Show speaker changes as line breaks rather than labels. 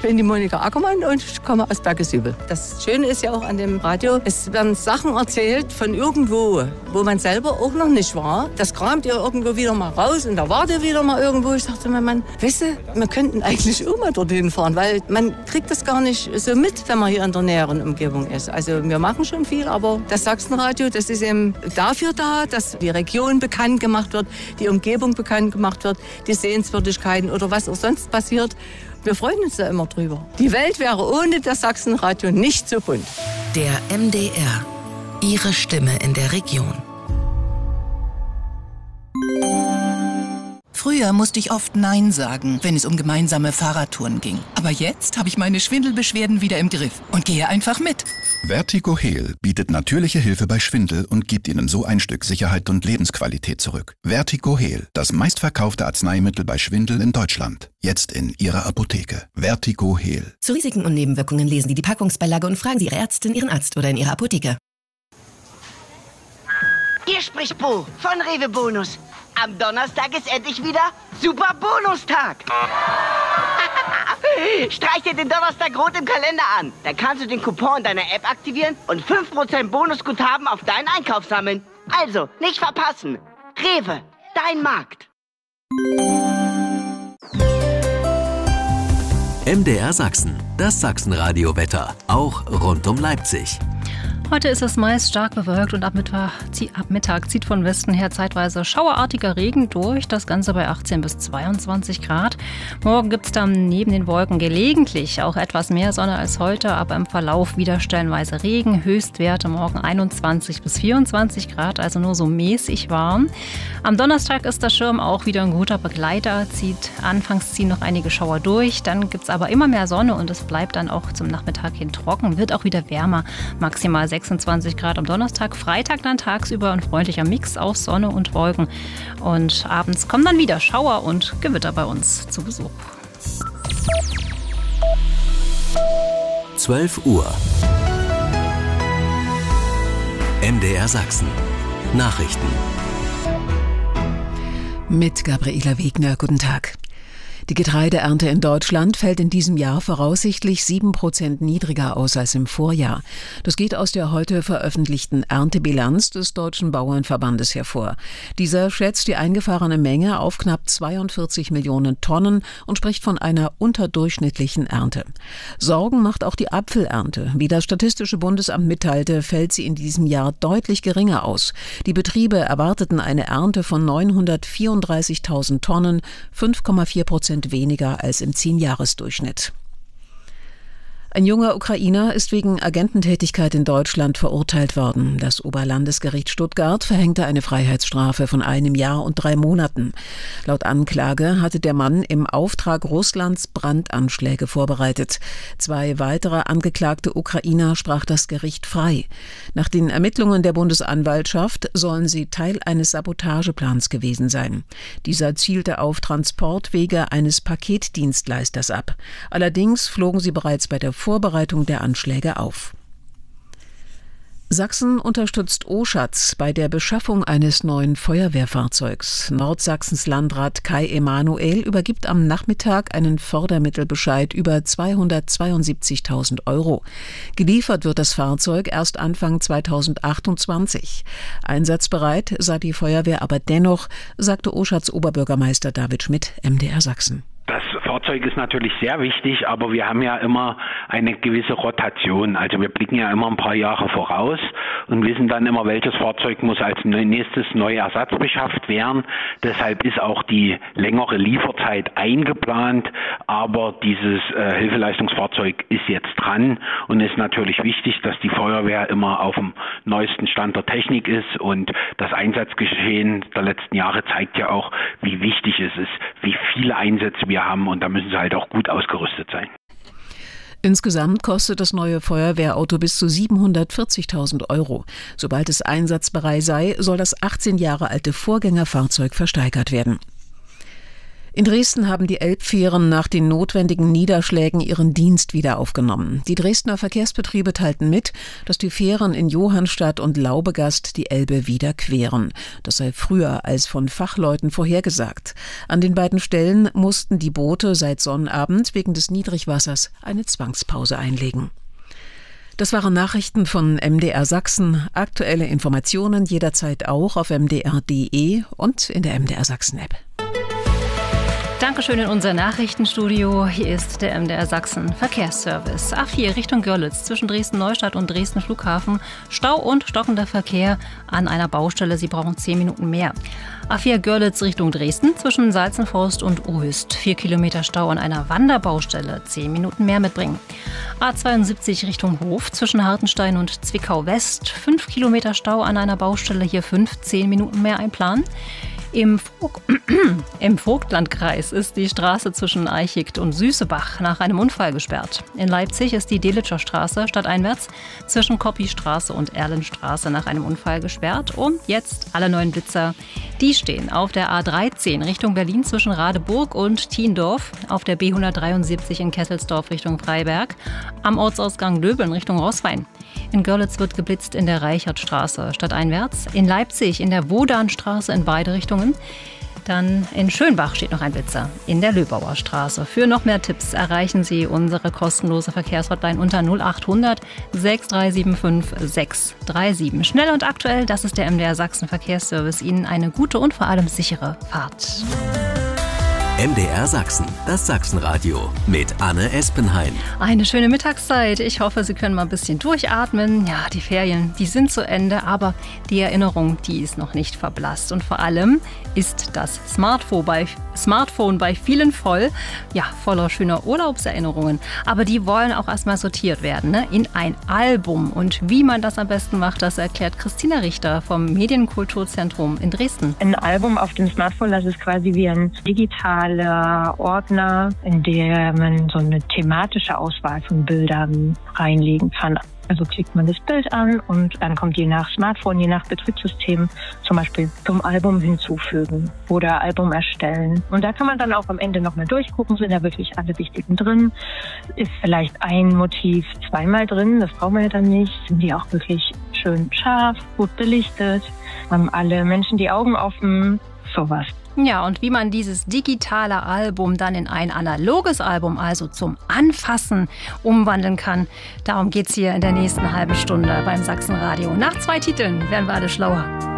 bin die Monika Ackermann und ich komme aus Bergesübel. Das Schöne ist ja auch an dem Radio, es werden Sachen erzählt von irgendwo, wo man selber auch noch nicht war. Das kramt ihr irgendwo wieder mal raus und da wart ihr wieder mal irgendwo. Ich dachte mir, Mann, weißt du, wir könnten eigentlich auch mal dorthin fahren, weil man kriegt das gar nicht so mit, wenn man hier in der näheren Umgebung ist. Also wir machen schon viel, aber das Sachsenradio, das ist eben dafür da, dass die Region bekannt gemacht wird, die Umgebung bekannt gemacht wird, die Sehenswürdigkeiten oder was auch sonst passiert. Wir freuen uns da immer drüber. Die Welt wäre ohne das Sachsenradio nicht so bunt.
Der MDR. Ihre Stimme in der Region.
Früher musste ich oft Nein sagen, wenn es um gemeinsame Fahrradtouren ging. Aber jetzt habe ich meine Schwindelbeschwerden wieder im Griff und gehe einfach mit.
Vertigo Heal bietet natürliche Hilfe bei Schwindel und gibt Ihnen so ein Stück Sicherheit und Lebensqualität zurück. Vertigo Heal, das meistverkaufte Arzneimittel bei Schwindel in Deutschland. Jetzt in Ihrer Apotheke. Vertigo Heal.
Zu Risiken und Nebenwirkungen lesen Sie die Packungsbeilage und fragen Sie Ihre Ärztin, Ihren Arzt oder in Ihrer Apotheke.
Hier spricht Bo von Rewe Bonus. Am Donnerstag ist endlich wieder Super Bonustag. Streich dir den Donnerstag rot im Kalender an. Dann kannst du den Coupon in deiner App aktivieren und 5% Bonusguthaben auf deinen Einkauf sammeln. Also, nicht verpassen. Rewe, dein Markt.
MDR Sachsen, das Sachsenradio-Wetter, auch rund um Leipzig.
Heute ist es meist stark bewölkt und ab Mittag zieht von Westen her zeitweise schauerartiger Regen durch. Das Ganze bei 18 bis 22 Grad. Morgen gibt es dann neben den Wolken gelegentlich auch etwas mehr Sonne als heute, aber im Verlauf wieder stellenweise Regen. Höchstwerte morgen 21 bis 24 Grad, also nur so mäßig warm. Am Donnerstag ist der Schirm auch wieder ein guter Begleiter. Anfangs ziehen noch einige Schauer durch, dann gibt es aber immer mehr Sonne und es bleibt dann auch zum Nachmittag hin trocken. Wird auch wieder wärmer, maximal 26 Grad am Donnerstag, Freitag dann tagsüber ein freundlicher Mix aus Sonne und Wolken. Und abends kommen dann wieder Schauer und Gewitter bei uns zu Besuch.
12 Uhr. MDR Sachsen. Nachrichten.
Mit Gabriela Wegner, guten Tag. Die Getreideernte in Deutschland fällt in diesem Jahr voraussichtlich 7% niedriger aus als im Vorjahr. Das geht aus der heute veröffentlichten Erntebilanz des Deutschen Bauernverbandes hervor. Dieser schätzt die eingefahrene Menge auf knapp 42 Millionen Tonnen und spricht von einer unterdurchschnittlichen Ernte. Sorgen macht auch die Apfelernte. Wie das Statistische Bundesamt mitteilte, fällt sie in diesem Jahr deutlich geringer aus. Die Betriebe erwarteten eine Ernte von 934.000 Tonnen, 5,4% weniger als im 10-Jahres-Durchschnitt. Ein junger Ukrainer ist wegen Agententätigkeit in Deutschland verurteilt worden. Das Oberlandesgericht Stuttgart verhängte eine Freiheitsstrafe von 1 Jahr und 3 Monaten. Laut Anklage hatte der Mann im Auftrag Russlands Brandanschläge vorbereitet. 2 weitere angeklagte Ukrainer sprach das Gericht frei. Nach den Ermittlungen der Bundesanwaltschaft sollen sie Teil eines Sabotageplans gewesen sein. Dieser zielte auf Transportwege eines Paketdienstleisters ab. Allerdings flogen sie bereits bei der Vorbereitung der Anschläge auf. Sachsen unterstützt Oschatz bei der Beschaffung eines neuen Feuerwehrfahrzeugs. Nordsachsens Landrat Kai Emanuel übergibt am Nachmittag einen Fördermittelbescheid über 272.000 €. Geliefert wird das Fahrzeug erst Anfang 2028. Einsatzbereit sei die Feuerwehr aber dennoch, sagte Oschatz Oberbürgermeister David Schmidt, MDR Sachsen.
Das Fahrzeug ist natürlich sehr wichtig, aber wir haben ja immer eine gewisse Rotation. Also wir blicken ja immer ein paar Jahre voraus und wissen dann immer, welches Fahrzeug muss als nächstes neu Ersatz beschafft werden. Deshalb ist auch die längere Lieferzeit eingeplant, aber dieses Hilfeleistungsfahrzeug ist jetzt dran und ist natürlich wichtig, dass die Feuerwehr immer auf dem neuesten Stand der Technik ist, und das Einsatzgeschehen der letzten Jahre zeigt ja auch, wie wichtig es ist, wie viele Einsätze wir haben, und da müssen sie halt auch gut ausgerüstet sein.
Insgesamt kostet das neue Feuerwehrauto bis zu 740.000 €. Sobald es einsatzbereit sei, soll das 18 Jahre alte Vorgängerfahrzeug versteigert werden. In Dresden haben die Elbfähren nach den notwendigen Niederschlägen ihren Dienst wieder aufgenommen. Die Dresdner Verkehrsbetriebe teilten mit, dass die Fähren in Johannstadt und Laubegast die Elbe wieder queren. Das sei früher als von Fachleuten vorhergesagt. An den beiden Stellen mussten die Boote seit Sonnabend wegen des Niedrigwassers eine Zwangspause einlegen. Das waren Nachrichten von MDR Sachsen. Aktuelle Informationen jederzeit auch auf mdr.de und in der MDR Sachsen-App.
Dankeschön in unser Nachrichtenstudio. Hier ist der MDR Sachsen Verkehrsservice. A4 Richtung Görlitz zwischen Dresden-Neustadt und Dresden Flughafen. Stau und stockender Verkehr an einer Baustelle. Sie brauchen 10 Minuten mehr. A4 Görlitz Richtung Dresden zwischen Salzenforst und Ohüst. 4 Kilometer Stau an einer Wanderbaustelle. 10 Minuten mehr mitbringen. A72 Richtung Hof zwischen Hartenstein und Zwickau West. 5 Kilometer Stau an einer Baustelle. Hier 15 Minuten mehr einplanen. Im Vogtlandkreis ist die Straße zwischen Eichigt und Süßebach nach einem Unfall gesperrt. In Leipzig ist die Delitscher Straße stadteinwärts zwischen Koppistraße und Erlenstraße nach einem Unfall gesperrt. Und jetzt alle neuen Blitzer, die stehen auf der A13 Richtung Berlin zwischen Radeburg und Thiendorf, auf der B173 in Kesselsdorf Richtung Freiberg, am Ortsausgang Löbeln Richtung Roßwein. In Görlitz wird geblitzt in der Reichertstraße stadteinwärts, in Leipzig in der Wodanstraße in beide Richtungen. Dann in Schönbach steht noch ein Blitzer in der Löbauer Straße. Für noch mehr Tipps erreichen Sie unsere kostenlose Verkehrshotline unter 0800 6375 637. Schnell und aktuell, das ist der MDR Sachsen Verkehrsservice. Ihnen eine gute und vor allem sichere Fahrt.
MDR Sachsen, das Sachsenradio mit Anne Espenhain.
Eine schöne Mittagszeit. Ich hoffe, Sie können mal ein bisschen durchatmen. Ja, die Ferien, die sind zu Ende, aber die Erinnerung, die ist noch nicht verblasst. Und vor allem ist das Smartphone bei vielen voll, ja, voller schöner Urlaubserinnerungen. Aber die wollen auch erstmal sortiert werden, ne? In ein Album. Und wie man das am besten macht, das erklärt Christina Richter vom Medienkulturzentrum in Dresden.
Ein Album auf dem Smartphone, das ist quasi wie ein digitaler Ordner, in dem man so eine thematische Auswahl von Bildern reinlegen kann. Also klickt man das Bild an und dann kommt je nach Smartphone, je nach Betriebssystem zum Beispiel zum Album hinzufügen oder Album erstellen. Und da kann man dann auch am Ende nochmal durchgucken, sind da wirklich alle wichtigen drin. Ist vielleicht ein Motiv zweimal drin, das brauchen wir ja dann nicht. Sind die auch wirklich schön scharf, gut belichtet, haben alle Menschen die Augen offen, sowas.
Ja, und wie man dieses digitale Album dann in ein analoges Album, also zum Anfassen, umwandeln kann, darum geht's hier in der nächsten halben Stunde beim Sachsenradio. Nach 2 Titeln werden wir alle schlauer.